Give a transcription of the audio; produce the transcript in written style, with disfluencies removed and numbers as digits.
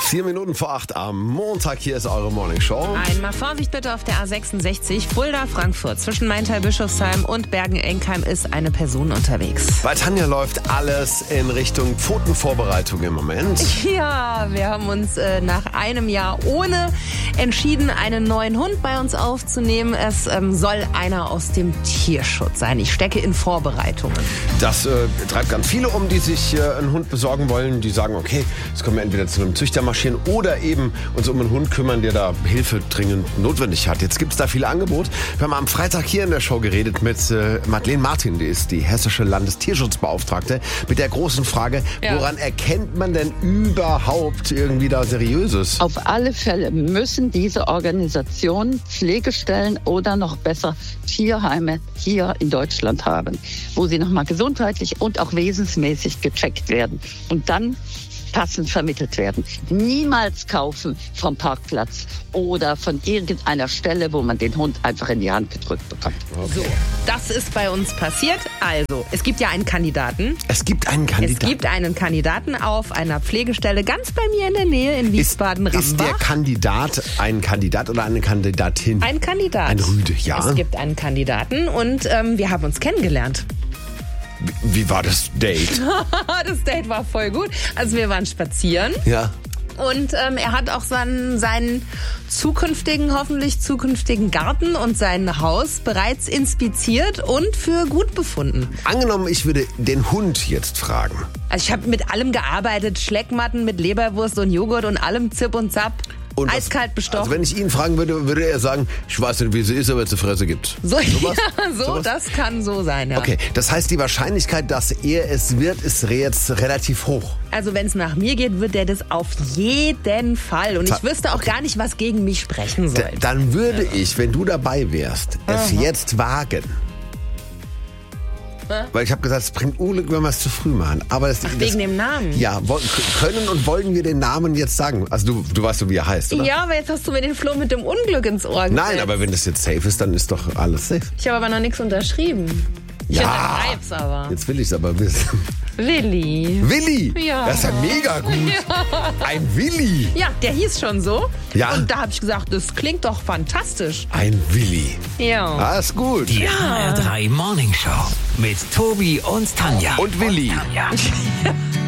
4 Minuten vor 8 am Montag, hier ist eure Morning Show. Einmal Vorsicht bitte auf der A66 Fulda-Frankfurt. Zwischen Maintal-Bischofsheim und Bergen-Enkheim ist eine Person unterwegs. Bei Tanja läuft alles in Richtung Pfotenvorbereitung im Moment. Ja, wir haben uns nach einem Jahr ohne entschieden, einen neuen Hund bei uns aufzunehmen. Es soll einer aus dem Tierschutz sein. Ich stecke in Vorbereitungen. Das treibt ganz viele um, die sich einen Hund besorgen wollen. Die sagen, okay, jetzt können wir entweder zu einem Züchter marschieren oder eben uns um einen Hund kümmern, der da Hilfe dringend notwendig hat. Jetzt gibt es da viele Angebote. Wir haben am Freitag hier in der Show geredet mit Madeleine Martin, die ist die hessische Landestierschutzbeauftragte, mit der großen Frage, woran erkennt man denn überhaupt irgendwie da Seriöses? Auf alle Fälle müssen diese Organisationen Pflegestellen oder noch besser Tierheime hier in Deutschland haben, wo sie nochmal gesundheitlich und auch wesensmäßig gecheckt werden und dann passend vermittelt werden. Niemals kaufen vom Parkplatz oder von irgendeiner Stelle, wo man den Hund einfach in die Hand gedrückt bekommt. Okay. So, das ist bei uns passiert. Also, es gibt ja einen Kandidaten. Es gibt einen Kandidaten auf einer Pflegestelle ganz bei mir in der Nähe in Wiesbaden-Rambach. Ist der Kandidat ein Kandidat oder eine Kandidatin? Ein Kandidat. Ein Rüde, ja. Es gibt einen Kandidaten und wir haben uns kennengelernt. Wie war das Date? Das Date war voll gut. Also wir waren spazieren. Ja. Und er hat auch seinen hoffentlich zukünftigen Garten und sein Haus bereits inspiziert und für gut befunden. Angenommen, ich würde den Hund jetzt fragen. Also ich habe mit allem gearbeitet, Schleckmatten mit Leberwurst und Joghurt und allem Zip und Zap. Und eiskalt bestochen. Also wenn ich ihn fragen würde, würde er sagen, ich weiß nicht, wie sie ist, aber es eine Fresse gibt. Sowas? Sowas? Das kann so sein, ja. Okay, das heißt, die Wahrscheinlichkeit, dass er es wird, ist jetzt relativ hoch. Also wenn es nach mir geht, wird er das auf jeden Fall. Und ich wüsste auch gar nicht, was gegen mich sprechen soll. Dann würde ich, wenn du dabei wärst, es jetzt wagen. Weil ich habe gesagt, es bringt Unglück, wenn wir es zu früh machen. Aber wegen dem Namen? Ja, können und wollen wir den Namen jetzt sagen? Also du weißt, wie er heißt, oder? Ja, aber jetzt hast du mir den Floh mit dem Unglück ins Ohr gesetzt. Nein, aber wenn das jetzt safe ist, dann ist doch alles safe. Ich habe aber noch nichts unterschrieben. Ich unterschreib's aber. Jetzt will ich es aber wissen. Willi. Willi? Ja. Das ist ja mega gut. Ja. Ein Willi. Ja, der hieß schon so. Ja. Und da habe ich gesagt, das klingt doch fantastisch. Ein Willi. Ja. Ah, ist gut. Die HR3 Morning Show mit Tobi und Tanja. Und Willi. Ja.